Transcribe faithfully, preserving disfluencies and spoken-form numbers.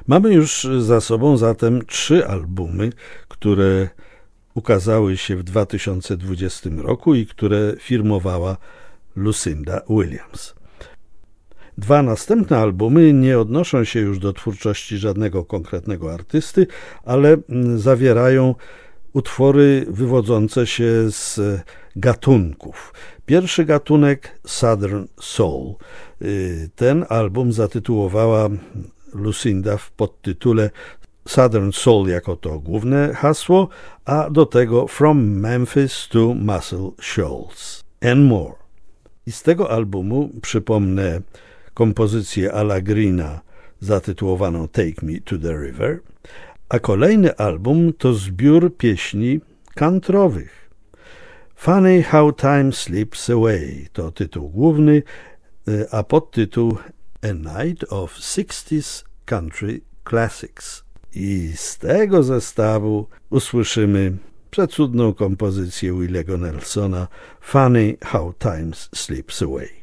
Mamy już za sobą zatem trzy albumy, które ukazały się w dwa tysiące dwudziestym roku i które firmowała Lucinda Williams. Dwa następne albumy nie odnoszą się już do twórczości żadnego konkretnego artysty, ale zawierają utwory wywodzące się z gatunków. Pierwszy gatunek Southern Soul. Ten album zatytułowała Lucinda w podtytule Southern Soul jako to główne hasło, a do tego From Memphis to Muscle Shoals and More. I z tego albumu przypomnę kompozycję Ala Greena zatytułowaną Take Me to the River, a kolejny album to zbiór pieśni countrywych. Funny How Time Slips Away to tytuł główny, a podtytuł A Night of sixties Country Classics. I z tego zestawu usłyszymy przecudną kompozycję Williego Nelsona Funny How Time Slips Away.